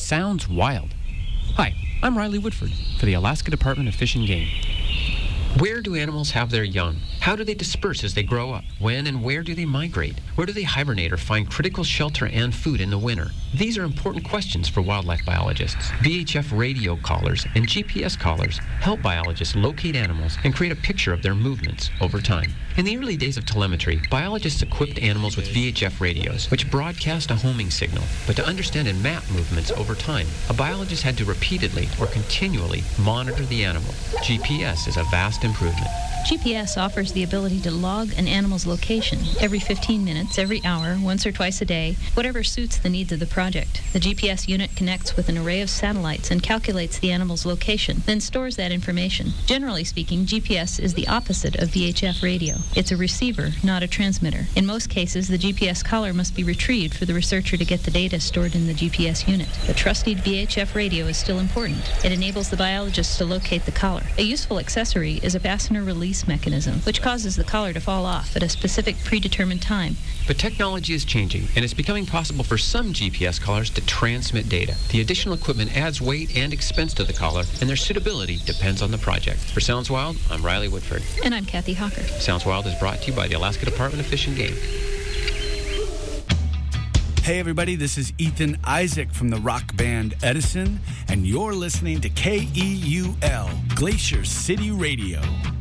sounds wild. Hi, I'm Riley Woodford for the Alaska Department of Fish and Game. Where do animals have their young? How do they disperse as they grow up? When and where do they migrate? Where do they hibernate or find critical shelter and food in the winter? These are important questions for wildlife biologists. VHF radio collars and GPS collars help biologists locate animals and create a picture of their movements over time. In the early days of telemetry, biologists equipped animals with VHF radios, which broadcast a homing signal. But to understand and map movements over time, a biologist had to repeatedly or continually monitor the animal. GPS is a vast improvement. GPS offers the ability to log an animal's location every 15 minutes, every hour, once or twice a day, whatever suits the needs of the project. The GPS unit connects with an array of satellites and calculates the animal's location, then stores that information. Generally speaking, GPS is the opposite of VHF radio. It's a receiver, not a transmitter. In most cases, the GPS collar must be retrieved for the researcher to get the data stored in the GPS unit. The trusted VHF radio is still important. It enables the biologist to locate the collar. A useful accessory is a fastener release mechanism, which causes the collar to fall off at a specific predetermined time. But technology is changing, and it's becoming possible for some GPS collars to transmit data. The additional equipment adds weight and expense to the collar, and their suitability depends on the project. For Sounds Wild, I'm Riley Woodford. And I'm Kathy Hawker. Sounds Wild is brought to you by the Alaska Department of Fish and Game. Hey everybody, this is Ethan Isaac from the rock band Edison, and you're listening to KEUL, Glacier City Radio.